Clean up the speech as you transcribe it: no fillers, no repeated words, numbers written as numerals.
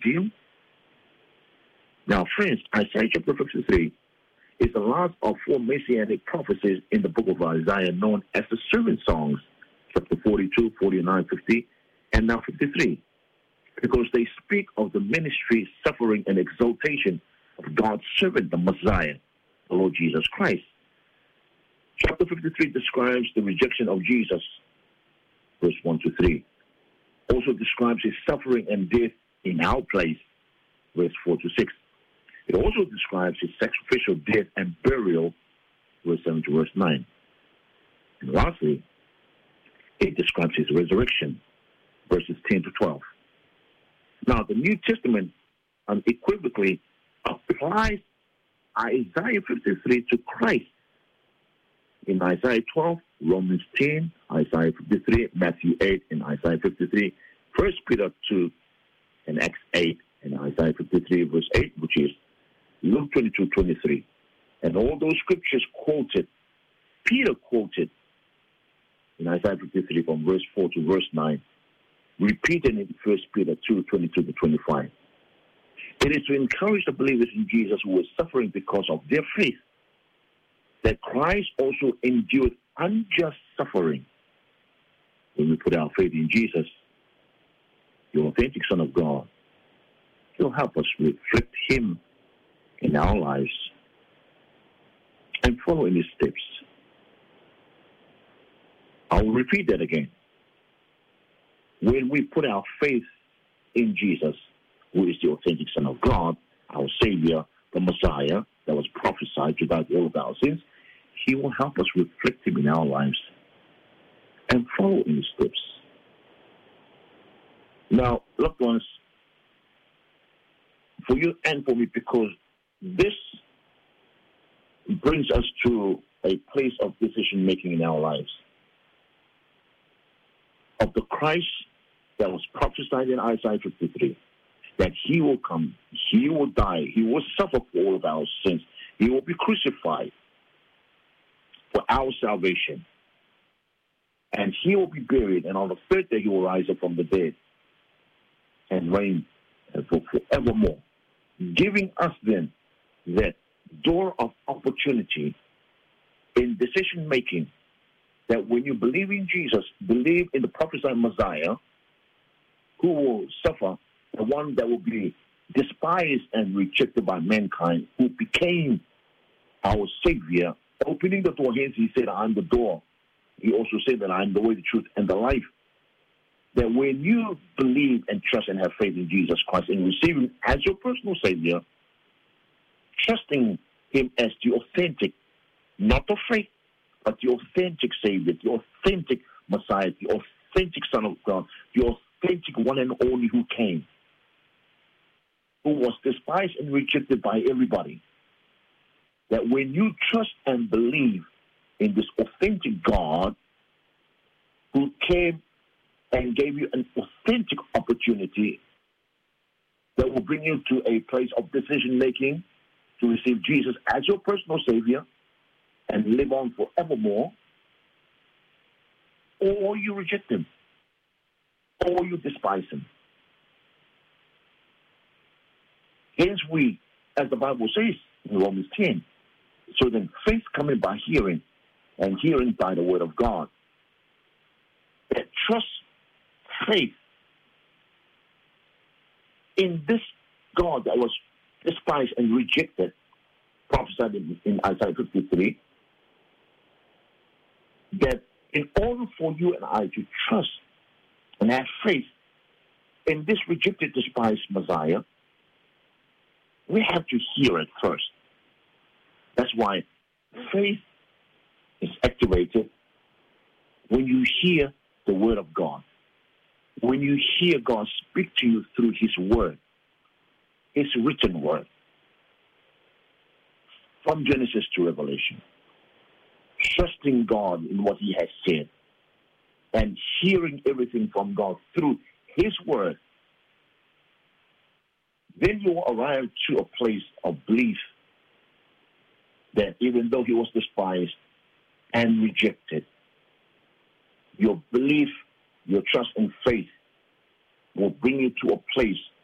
deal? Now, friends, Isaiah chapter 53 is the last of four messianic prophecies in the book of Isaiah, known as the servant songs, chapter 42, 49, 50, and now 53, because they speak of the ministry, suffering, and exaltation of God's servant, the Messiah, the Lord Jesus Christ. Chapter 53 describes the rejection of Jesus, verse 1 to 3. Also describes his suffering and death in our place, verse 4 to 6. It also describes his sacrificial death and burial, verse 7 to verse 9. And lastly, it describes his resurrection, verses 10 to 12. Now, the New Testament unequivocally applies Isaiah 53 to Christ. In Isaiah 12, Romans 10, Isaiah 53, Matthew 8, and Isaiah 53, 1 Peter 2, and Acts 8, and Isaiah 53, verse 8, which is Luke 22, 23. And all those scriptures quoted, Peter quoted in Isaiah 53 from verse 4 to verse 9, repeated in 1 Peter 2, 22 to 25. It is to encourage the believers in Jesus who are suffering because of their faith that Christ also endured unjust suffering. When we put our faith in Jesus, the authentic Son of God, he'll help us reflect him in our lives and follow in his steps. I'll repeat that again. When we put our faith in Jesus, who is the authentic Son of God, our Savior, the Messiah, that was prophesied to die for all of our sins, he will help us reflect him in our lives and follow in his steps. Now, loved ones, for you and for me, because this brings us to a place of decision-making in our lives. Of the Christ that was prophesied in Isaiah 53, that he will come, he will die, he will suffer for all of our sins, he will be crucified for our salvation, and he will be buried, and on the third day he will rise up from the dead and reign for forevermore, giving us then that door of opportunity in decision-making, that when you believe in Jesus, believe in the prophesied Messiah, who will suffer, the one that will be despised and rejected by mankind, who became our Savior, opening the door. Hence, he said, I'm the door. He also said that I'm the way, the truth, and the life. That when you believe and trust and have faith in Jesus Christ and receive him as your personal Savior, trusting him as the authentic, not the fake, but the authentic Savior, the authentic Messiah, the authentic Son of God, the authentic one and only who came, who was despised and rejected by everybody. That when you trust and believe in this authentic God who came and gave you an authentic opportunity that will bring you to a place of decision-making to receive Jesus as your personal Savior and live on forevermore, or you reject him, or you despise him. Hence we, as the Bible says in Romans 10, so then faith coming by hearing, and hearing by the word of God. That trust, faith in this God that was despised and rejected, prophesied in Isaiah 53, that in order for you and I to trust and have faith in this rejected, despised Messiah, we have to hear it first. That's why faith is activated when you hear the word of God. When you hear God speak to you through his word, his written word, from Genesis to Revelation, trusting God in what he has said, and hearing everything from God through his word, then you will arrive to a place of belief that even though he was despised and rejected, your belief, your trust and faith will bring you to a place